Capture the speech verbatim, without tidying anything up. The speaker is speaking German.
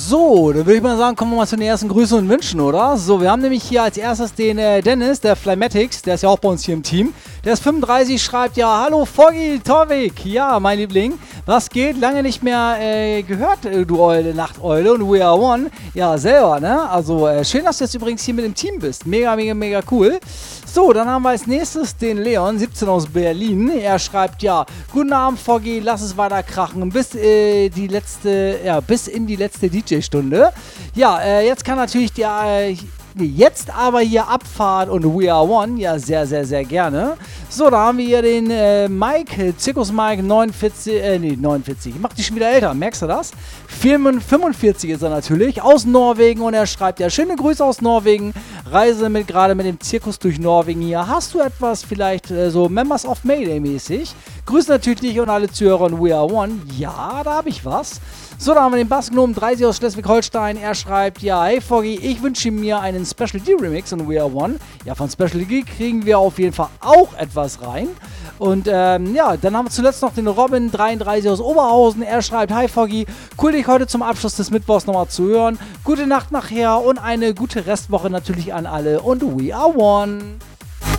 So, dann würde ich mal sagen, kommen wir mal zu den ersten Grüßen und Wünschen, oder? So, wir haben nämlich hier als erstes den äh, Dennis, der Flymatics, der ist ja auch bei uns hier im Team. Der ist fünfunddreißig, schreibt ja, hallo Foggy, Torvik, ja, mein Liebling, was geht? Lange nicht mehr äh, gehört, äh, du Eule, Nachteule und We Are One. Ja, selber, ne? Also, äh, schön, dass du jetzt übrigens hier mit im Team bist. Mega, mega, mega cool. So, dann haben wir als nächstes den Leon, siebzehn aus Berlin. Er schreibt ja, guten Abend Foggy, lass es weiter krachen, bis äh, die letzte, ja, bis in die letzte D J-Stunde. Ja, äh, jetzt kann natürlich der, äh, nee, jetzt aber hier Abfahrt und We Are One, ja, sehr, sehr, sehr gerne. So, da haben wir hier den äh, Mike, Zirkus Mike neunundvierzig, äh, nee, neunundvierzig, ich mach dich schon wieder älter, merkst du das? fünfundvierzig ist er natürlich, aus Norwegen und er schreibt ja, schöne Grüße aus Norwegen, Reise mit, gerade mit dem Zirkus durch Norwegen hier. Hast du etwas vielleicht äh, so Members of Mayday mäßig? Grüße natürlich dich und alle Zuhörer und We Are One. Ja, da habe ich was. So, da haben wir den Bassgnom dreißig aus Schleswig-Holstein. Er schreibt, ja, hey Foggy, ich wünsche mir einen Special D-Remix in We Are One. Ja, von Special D kriegen wir auf jeden Fall auch etwas rein. Und ähm, ja, dann haben wir zuletzt noch den Robin dreiunddreißig aus Oberhausen. Er schreibt, hi Foggy, cool dich heute zum Abschluss des Mittwochs nochmal zu hören. Gute Nacht nachher und eine gute Restwoche natürlich an alle und We Are One.